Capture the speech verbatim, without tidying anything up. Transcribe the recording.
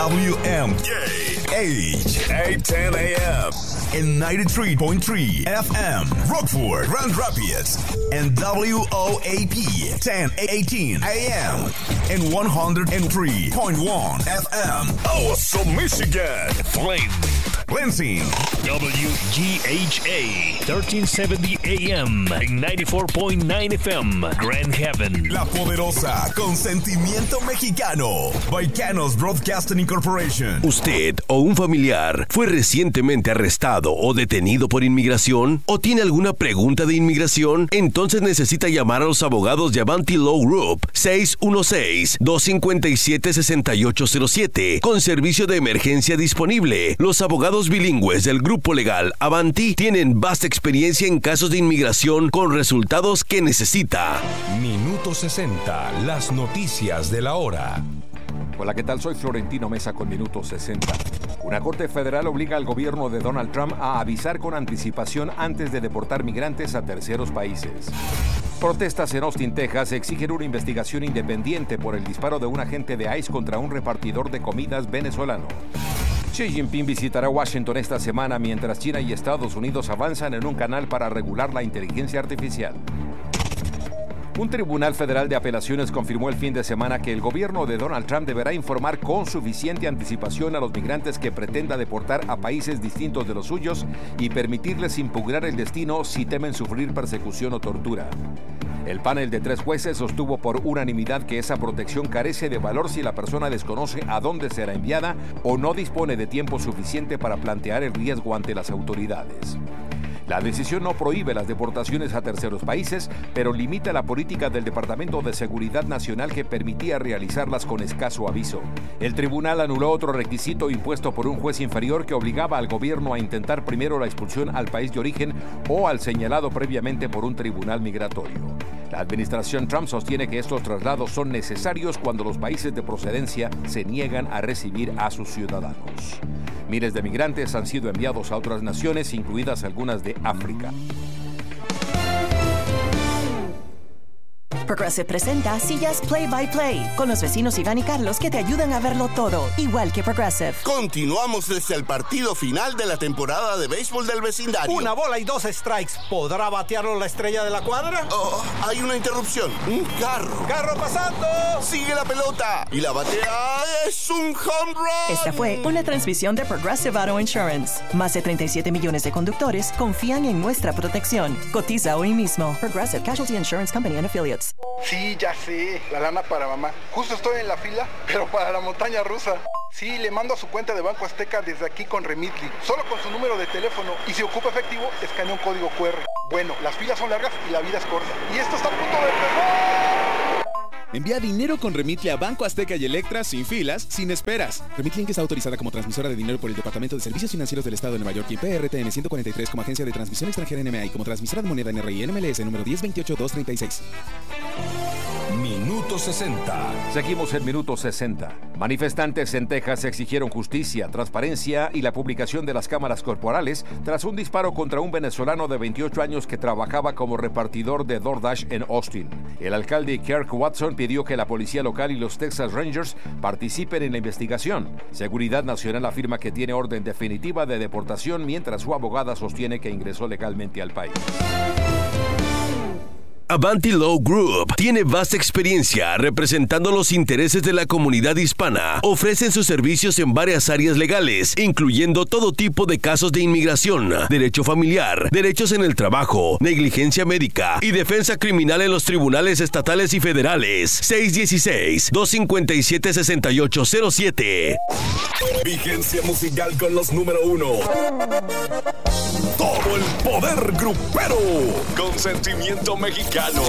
W M K H eight ten A M and ninety-three point three F M Rockford, Grand Rapids, and W O A P ten eighteen A M and one oh three point one F M Awesome, Michigan, Flint, Lansing, W G H A thirteen seventy A M and ninety-four point nine F M Grand Haven, La Poderosa, con sentimiento mexicano, Baicanos Broadcasting Incorporation. ¿Usted o un familiar fue recientemente arrestado o detenido por inmigración? ¿O tiene alguna pregunta de inmigración? Entonces necesita llamar a los abogados de Avanti Law Group seis uno seis, dos cinco siete, seis ocho cero siete con servicio de emergencia disponible. Los abogados bilingües del grupo legal Avanti tienen vasta experiencia en casos de inmigración con resultados que necesita. Minuto sesenta, las noticias de la hora. Hola, ¿qué tal? Soy Florentino Mesa con Minuto sesenta. Una corte federal obliga al gobierno de Donald Trump a avisar con anticipación antes de deportar migrantes a terceros países. Protestas en Austin, Texas, exigen una investigación independiente por el disparo de un agente de ICE contra un repartidor de comidas venezolano. Xi Jinping visitará Washington esta semana mientras China y Estados Unidos avanzan en un canal para regular la inteligencia artificial. Un tribunal federal de apelaciones confirmó el fin de semana que el gobierno de Donald Trump deberá informar con suficiente anticipación a los migrantes que pretenda deportar a países distintos de los suyos y permitirles impugnar el destino si temen sufrir persecución o tortura. El panel de tres jueces sostuvo por unanimidad que esa protección carece de valor si la persona desconoce a dónde será enviada o no dispone de tiempo suficiente para plantear el riesgo ante las autoridades. La decisión no prohíbe las deportaciones a terceros países, pero limita la política del Departamento de Seguridad Nacional que permitía realizarlas con escaso aviso. El tribunal anuló otro requisito impuesto por un juez inferior que obligaba al gobierno a intentar primero la expulsión al país de origen o al señalado previamente por un tribunal migratorio. La administración Trump sostiene que estos traslados son necesarios cuando los países de procedencia se niegan a recibir a sus ciudadanos. Miles de migrantes han sido enviados a otras naciones, incluidas algunas de África. Progressive presenta Sillas Play by Play con los vecinos Iván y Carlos que te ayudan a verlo todo, igual que Progressive. Continuamos desde el partido final de la temporada de béisbol del vecindario. Una bola y dos strikes. ¿Podrá batearlo la estrella de la cuadra? Oh, hay una interrupción. Un carro. ¡Carro pasando! Sigue la pelota. Y la batea es un home run. Esta fue una transmisión de Progressive Auto Insurance. Más de treinta y siete millones de conductores confían en nuestra protección. Cotiza hoy mismo. Progressive Casualty Insurance Company and Affiliates. Sí, ya sé, la lana para mamá. Justo estoy en la fila, pero para la montaña rusa. Sí, le mando a su cuenta de Banco Azteca desde aquí con Remitly. Solo con su número de teléfono. Y si ocupa efectivo, escanea un código cu erre. Bueno, las filas son largas y la vida es corta. Y esto está a punto de empezar. Envía dinero con Remitly a Banco Azteca y Electra sin filas, sin esperas. Remitly está autorizada como transmisora de dinero por el Departamento de Servicios Financieros del Estado de Nueva York y P R T N ciento cuarenta y tres como agencia de transmisión extranjera N M A y como transmisora de moneda N R I N M L S número diez veintiocho dos treinta y seis. Minuto sesenta. Seguimos en Minuto sesenta. Manifestantes en Texas exigieron justicia, transparencia y la publicación de las cámaras corporales tras un disparo contra un venezolano de veintiocho años que trabajaba como repartidor de DoorDash en Austin. El alcalde Kirk Watson pidió que la policía local y los Texas Rangers participen en la investigación. Seguridad Nacional afirma que tiene orden definitiva de deportación mientras su abogada sostiene que ingresó legalmente al país. Avanti Law Group tiene vasta experiencia representando los intereses de la comunidad hispana. Ofrecen sus servicios en varias áreas legales, incluyendo todo tipo de casos de inmigración, derecho familiar, derechos en el trabajo, negligencia médica y defensa criminal en los tribunales estatales y federales. seis uno seis, dos cinco siete, seis ocho cero siete. Vigencia musical con los número uno. Todo el poder grupero con sentimiento mexicano.